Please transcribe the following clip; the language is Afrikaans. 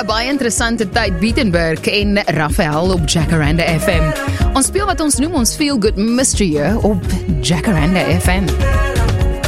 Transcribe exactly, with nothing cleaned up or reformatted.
'n baie interessante tyd, Beatenberg en Raphael op Jacaranda F M. Ons speel wat ons noem ons Feel Good Mystery op Jacaranda F M.